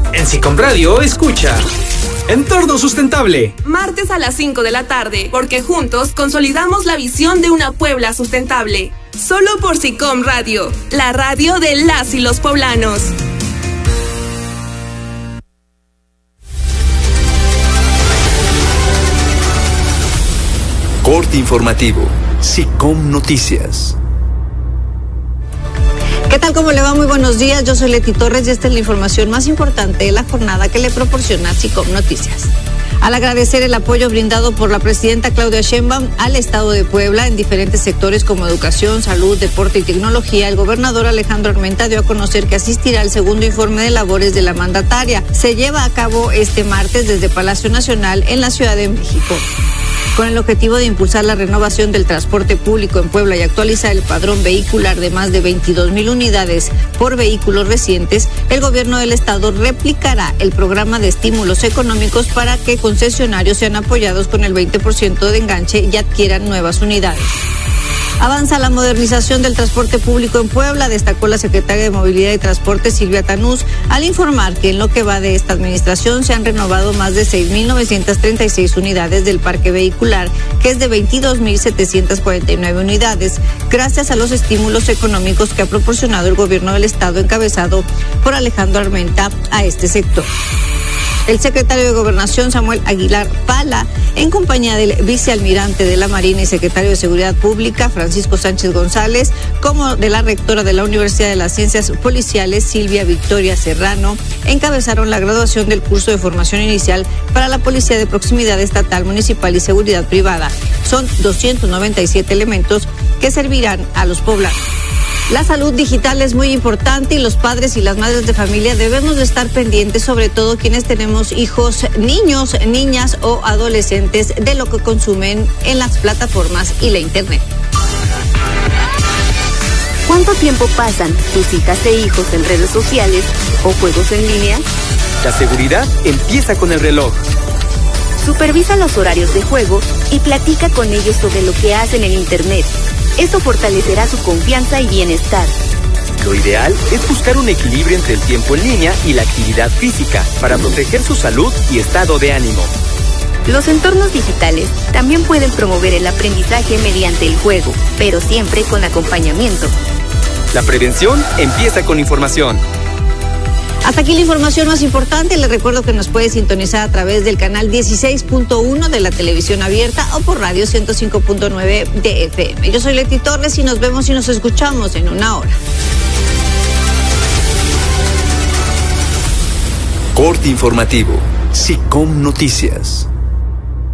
En SICOM Radio escucha Entorno Sustentable. Martes a las 5 de la tarde, porque juntos consolidamos la visión de una Puebla sustentable. Solo por SICOM Radio, la radio de las y los poblanos. Corte informativo, SICOM Noticias. ¿Qué tal? ¿Cómo le va? Muy buenos días. Yo soy Leti Torres y esta es la información más importante de la jornada que le proporciona SICOM Noticias. Al agradecer el apoyo brindado por la presidenta Claudia Sheinbaum al Estado de Puebla en diferentes sectores como educación, salud, deporte y tecnología, el gobernador Alejandro Armenta dio a conocer que asistirá al segundo informe de labores de la mandataria. Se lleva a cabo este martes desde Palacio Nacional en la Ciudad de México. Con el objetivo de impulsar la renovación del transporte público en Puebla y actualizar el padrón vehicular de más de 22,000 unidades por vehículos recientes, el gobierno del estado replicará el programa de estímulos económicos para que concesionarios sean apoyados con el 20% de enganche y adquieran nuevas unidades. Avanza la modernización del transporte público en Puebla, destacó la secretaria de Movilidad y Transporte, Silvia Tanús, al informar que en lo que va de esta administración se han renovado más de 6,936 unidades del parque vehicular, que es de 22,749 unidades, gracias a los estímulos económicos que ha proporcionado el gobierno del estado encabezado por Alejandro Armenta a este sector. El secretario de Gobernación, Samuel Aguilar Pala, en compañía del vicealmirante de la Marina y secretario de Seguridad Pública, Francisco Sánchez González, como de la rectora de la Universidad de las Ciencias Policiales, Silvia Victoria Serrano, encabezaron la graduación del curso de formación inicial para la Policía de Proximidad Estatal, Municipal y Seguridad Privada. Son 297 elementos que servirán a los poblanos. La salud digital es muy importante y los padres y las madres de familia debemos de estar pendientes, sobre todo quienes tenemos hijos, niños, niñas o adolescentes, de lo que consumen en las plataformas y la internet. ¿Cuánto tiempo pasan tus hijas e hijos en redes sociales o juegos en línea? La seguridad empieza con el reloj. Supervisa los horarios de juego y platica con ellos sobre lo que hacen en internet. Eso fortalecerá su confianza y bienestar. Lo ideal es buscar un equilibrio entre el tiempo en línea y la actividad física para proteger su salud y estado de ánimo. Los entornos digitales también pueden promover el aprendizaje mediante el juego, pero siempre con acompañamiento. La prevención empieza con información. Hasta aquí la información más importante. Les recuerdo que nos puede sintonizar a través del canal 16.1 de la televisión abierta o por radio 105.9 de FM. Yo soy Leti Torres y nos vemos y nos escuchamos en una hora. Corte informativo, SICOM Noticias.